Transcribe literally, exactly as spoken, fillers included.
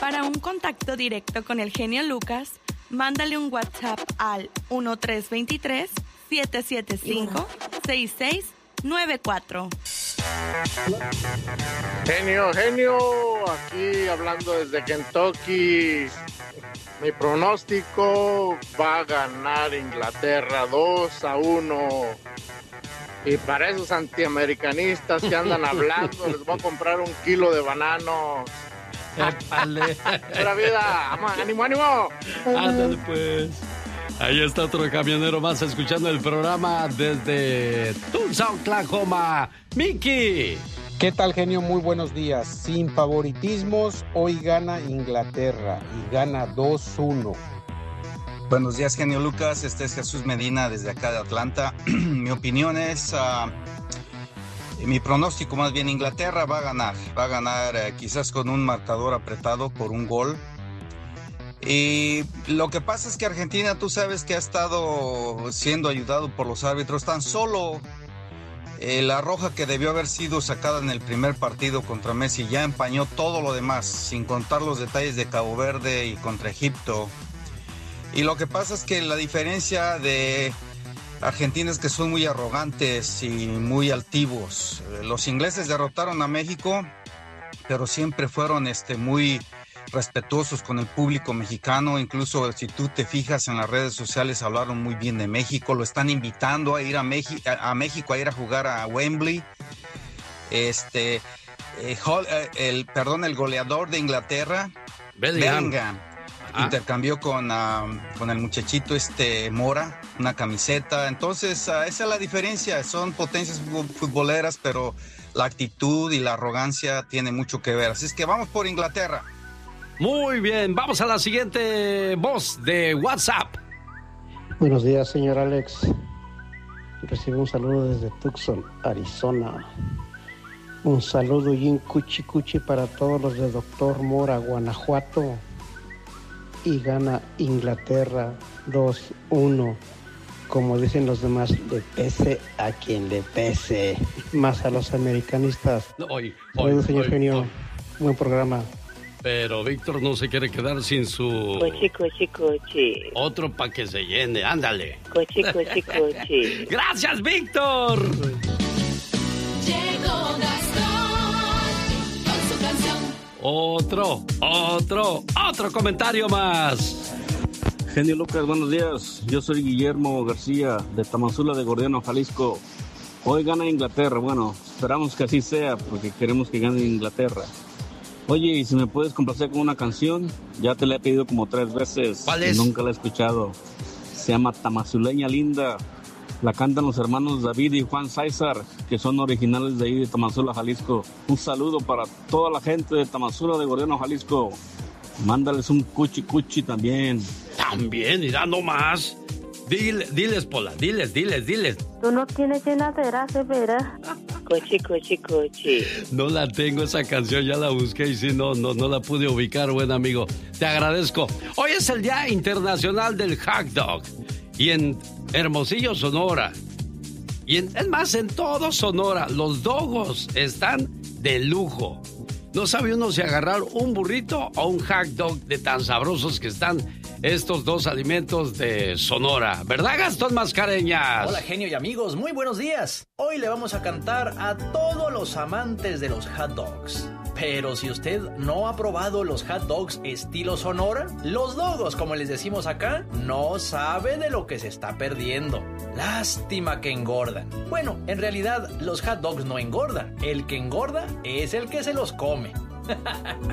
Para un contacto directo con el genio Lucas, mándale un WhatsApp al uno tres dos tres, siete siete cinco, seis seis nueve cuatro. Genio, genio, aquí hablando desde Kentucky. Mi pronóstico va a ganar Inglaterra dos a uno. Y para esos antiamericanistas que andan hablando, les voy a comprar un kilo de bananos. ¡Épale! ¡Pura vida! ¡Ánimo, ánimo! Ándale, pues. Ahí está otro camionero más escuchando el programa desde Tulsa, Oklahoma. ¡Mickey! ¿Qué tal, genio? Muy buenos días. Sin favoritismos, hoy gana Inglaterra y gana dos uno. Buenos días, genio Lucas. Este es Jesús Medina desde acá de Atlanta. Mi opinión es, uh, mi pronóstico más bien, Inglaterra va a ganar. Va a ganar uh, quizás con un marcador apretado por un gol. Y lo que pasa es que Argentina, tú sabes que ha estado siendo ayudado por los árbitros. Tan solo eh, la roja que debió haber sido sacada en el primer partido contra Messi ya empañó todo lo demás, sin contar los detalles de Cabo Verde y contra Egipto. Y lo que pasa es que la diferencia de Argentina es que son muy arrogantes y muy altivos. Los ingleses derrotaron a México, pero siempre fueron este, muy respetuosos con el público mexicano. Incluso si tú te fijas en las redes sociales, hablaron muy bien de México. Lo están invitando a ir a, Meji- a, a México a ir a jugar a Wembley. Este, eh, el, perdón, el goleador de Inglaterra, Bellingham, Bellingham ah. intercambió con, uh, con el muchachito este Mora una camiseta. Entonces uh, esa es la diferencia. Son potencias futboleras, pero la actitud y la arrogancia tienen mucho que ver. Así es que vamos por Inglaterra. Muy bien, vamos a la siguiente voz de WhatsApp. Buenos días, señor Alex. Recibo un saludo desde Tucson, Arizona. Un saludo y un cuchi cuchi para todos los de Doctor Mora, Guanajuato. Y gana Inglaterra dos uno. Como dicen los demás, le pese a quien le pese. Más a los americanistas. Hoy, Saludos, señor hoy, genio. hoy. Buen programa. Pero Víctor no se quiere quedar sin su... Coche, coche, coche. Otro para que se llene, ándale. Coche, coche, coche. ¡Gracias, Víctor! Llegó Gastón con su canción. Otro, otro, otro comentario más. Genio Lucas, buenos días. Yo soy Guillermo García de Tamazula de Gordiano, Jalisco. Hoy gana Inglaterra. Bueno, esperamos que así sea porque queremos que gane Inglaterra. Oye, y si me puedes complacer con una canción, ya te la he pedido como tres veces. ¿Cuál es? Y nunca la he escuchado. Se llama Tamazuleña Linda. La cantan los hermanos David y Juan César, que son originales de ahí de Tamazula, Jalisco. Un saludo para toda la gente de Tamazula de Gordiano, Jalisco. Mándales un cuchi cuchi también. También, irá nomás. Dile, diles, Pola, diles, diles, diles. Tú no tienes llenadera severa. Coche, coche, coche. No la tengo esa canción, ya la busqué y sí, no, no, no la pude ubicar, buen amigo. Te agradezco. Hoy es el Día Internacional del Hot Dog. Y en Hermosillo, Sonora. Y en, es más, en todo Sonora, los dogos están de lujo. No sabe uno si agarrar un burrito o un hot dog de tan sabrosos que están estos dos alimentos de Sonora. ¿Verdad, Gastón Mascareñas? Hola, genio y amigos, muy buenos días. Hoy le vamos a cantar a todos los amantes de los hot dogs. Pero si usted no ha probado los hot dogs estilo Sonora, los dogos, como les decimos acá, no sabe de lo que se está perdiendo. Lástima que engordan. Bueno, en realidad los hot dogs no engordan. El que engorda es el que se los come.